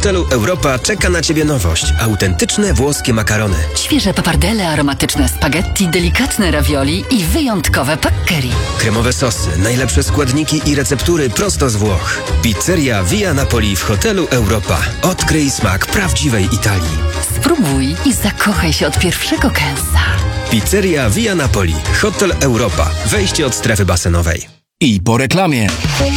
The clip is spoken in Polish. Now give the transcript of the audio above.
hotelu Europa czeka na Ciebie nowość. Autentyczne włoskie makarony. Świeże papardele, aromatyczne spaghetti, delikatne ravioli i wyjątkowe paccheri. Kremowe sosy, najlepsze składniki i receptury prosto z Włoch. Pizzeria Via Napoli w hotelu Europa. Odkryj smak prawdziwej Italii. Spróbuj i zakochaj się od pierwszego kęsa. Pizzeria Via Napoli. Hotel Europa. Wejście od strefy basenowej. I po reklamie.